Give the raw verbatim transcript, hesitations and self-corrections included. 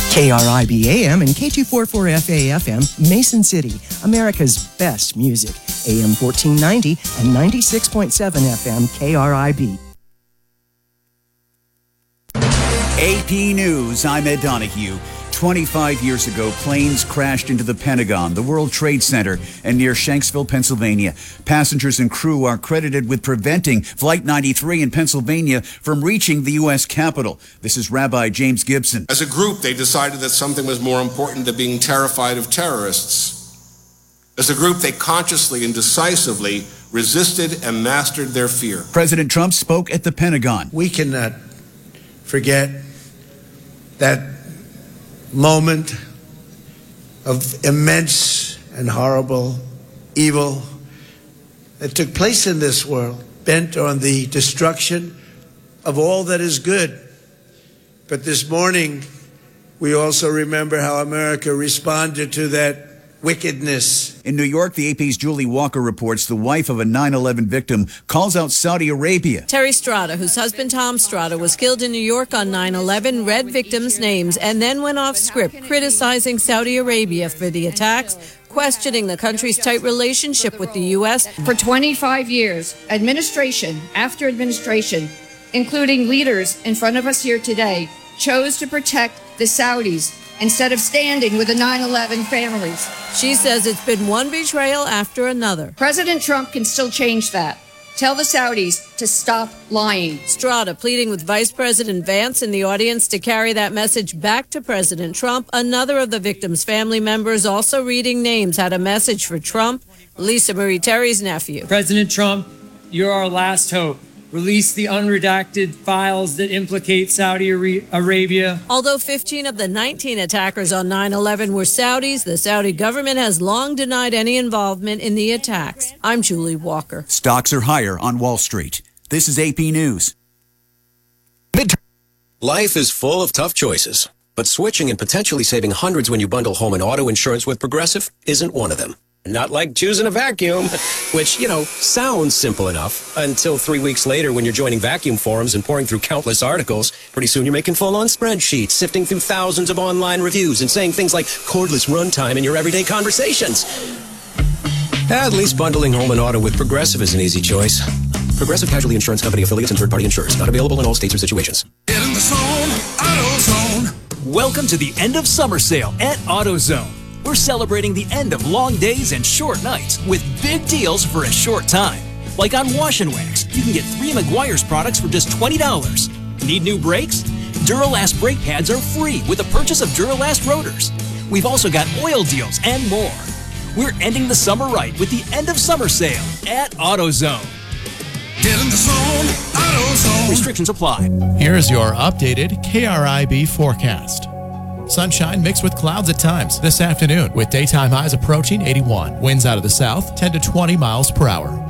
K R I B A M and K two forty-four F A F M, Mason City, America's best music. A M fourteen ninety and ninety-six point seven F M K R I B. A P News, I'm Ed Donahue. twenty-five years ago, planes crashed into the Pentagon, the World Trade Center, and near Shanksville, Pennsylvania. Passengers and crew are credited with preventing Flight ninety-three in Pennsylvania from reaching the U S Capitol. This is Rabbi James Gibson. As a group, they decided that something was more important than being terrified of terrorists. As a group, they consciously and decisively resisted and mastered their fear. President Trump spoke at the Pentagon. We cannot forget that moment of immense and horrible evil that took place in this world, bent on the destruction of all that is good. But this morning, we also remember how America responded to that wickedness. In New York, the A P's Julie Walker reports the wife of a nine eleven victim calls out Saudi Arabia. Terry Strada, whose husband Tom Strada was killed in New York on nine eleven, read victims' names and then went off script criticizing Saudi Arabia for the attacks, questioning the country's tight relationship with the U S. For twenty-five years, administration after administration, including leaders in front of us here today, chose to protect the Saudis instead of standing with the nine eleven families. She says it's been one betrayal after another. President Trump can still change that. Tell the Saudis to stop lying. Strada pleading with Vice President Vance in the audience to carry that message back to President Trump. Another of the victims' family members, also reading names, had a message for Trump. Lisa Marie Terry's nephew. President Trump, you're our last hope. Release the unredacted files that implicate Saudi Arabia. Although fifteen of the nineteen attackers on nine eleven were Saudis, the Saudi government has long denied any involvement in the attacks. I'm Julie Walker. Stocks are higher on Wall Street. This is A P News. Life is full of tough choices, but switching and potentially saving hundreds when you bundle home and auto insurance with Progressive isn't one of them. Not like choosing a vacuum, which, you know, sounds simple enough until three weeks later when you're joining vacuum forums and pouring through countless articles. Pretty soon you're making full-on spreadsheets, sifting through thousands of online reviews and saying things like cordless runtime in your everyday conversations. At least bundling home and auto with Progressive is an easy choice. Progressive Casualty Insurance Company affiliates and third-party insurers. Not available in all states or situations. Get in the zone, AutoZone. Welcome to the end of summer sale at AutoZone. We're celebrating the end of long days and short nights with big deals for a short time. Like on Wash and Wax, you can get three Meguiar's products for just twenty dollars. Need new brakes? Duralast brake pads are free with the purchase of Duralast rotors. We've also got oil deals and more. We're ending the summer right with the end of summer sale at AutoZone. Get in the zone, AutoZone. Restrictions apply. Here's your updated K R I B forecast. Sunshine mixed with clouds at times this afternoon with daytime highs approaching eighty-one. Winds out of the south, ten to twenty miles per hour.